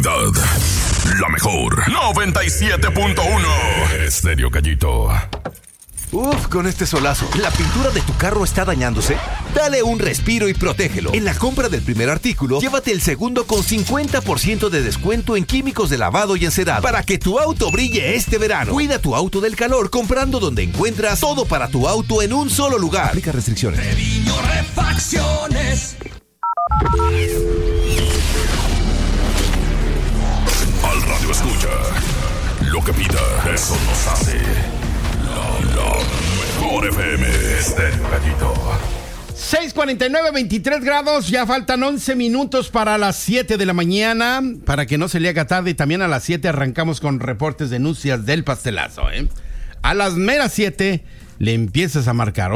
calidad. La mejor 97.1 Estéreo Gallito. Uf, con este solazo, ¿la pintura de tu carro está dañándose? Dale un respiro y protégelo. En la compra del primer artículo, llévate el segundo con 50% de descuento en químicos de lavado y encerado para que tu auto brille este verano. Cuida tu auto del calor comprando donde encuentras todo para tu auto en un solo lugar. Aplica restricciones. Treviño Refacciones. Al radio escucha. Lo que pida, eso nos hace. La mejor FM Estéreo Gallito. 6:49, 23 grados. Ya faltan 11 minutos para las 7 de la mañana. Para que no se le haga tarde. Y también a las 7 arrancamos con reportes, denuncias del pastelazo. A las meras 7 le empiezas a marcar.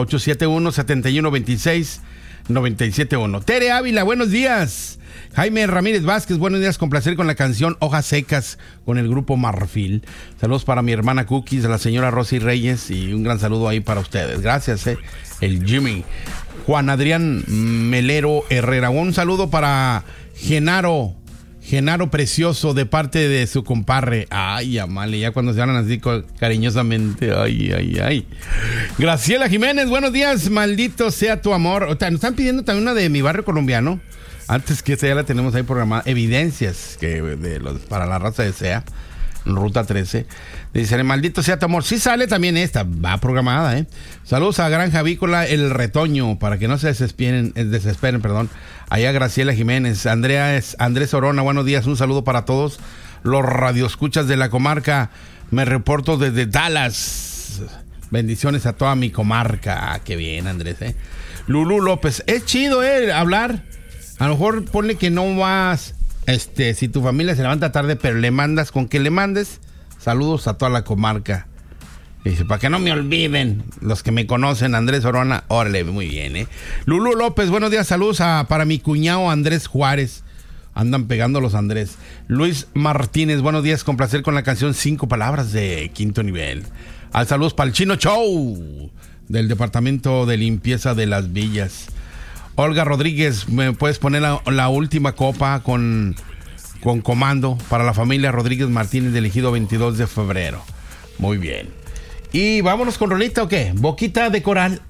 871-7126-971. Tere Ávila, buenos días. Jaime Ramírez Vázquez, buenos días, con placer con la canción Hojas Secas con el grupo Marfil. Saludos para mi hermana Cookies, a la señora Rosy Reyes y un gran saludo ahí para ustedes. Gracias, el Jimmy. Juan Adrián Melero Herrera, un saludo para Genaro Precioso de parte de su compadre. Ay, amale, ya cuando se hablan así cariñosamente. Ay. Graciela Jiménez, buenos días, maldito sea tu amor. O sea, nos están pidiendo también una de Mi Barrio Colombiano. Antes que esta ya la tenemos ahí programada. Evidencias para la raza de SEA. Ruta 13. Dice, maldito sea tu amor. Sí sale también esta. Va programada, Saludos a Granja Avícola El Retoño. Para que no se desesperen, Allá Graciela Jiménez. Andrés Orona, buenos días. Un saludo para todos los radioescuchas de la comarca. Me reporto desde Dallas. Bendiciones a toda mi comarca. Ah, qué bien, Andrés, Lulú López. Es chido, hablar. A lo mejor ponle que no vas, si tu familia se levanta tarde, pero le mandas, con que le mandes, saludos a toda la comarca. Dice, para que no me olviden los que me conocen, Andrés Orona, órale, muy bien, Lulú López, buenos días, saludos para mi cuñado Andrés Juárez. Andan pegando los Andrés. Luis Martínez, buenos días, con placer con la canción 5 palabras de Quinto Nivel. Al saludos para el Chino Show del Departamento de Limpieza de Las Villas. Olga Rodríguez, ¿me puedes poner la última copa con comando para la familia Rodríguez Martínez del Ejido 22 de febrero? Muy bien. Y vámonos con rolita, ¿o qué? Boquita de Coral.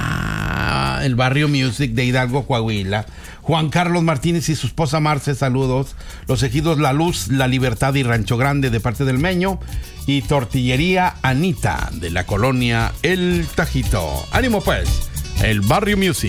El Barrio Music de Hidalgo, Coahuila. Juan Carlos Martínez y su esposa Marce, saludos. Los Ejidos La Luz, La Libertad y Rancho Grande de parte del Meño. Y Tortillería Anita de la colonia El Tajito. Ánimo pues, el Barrio Music.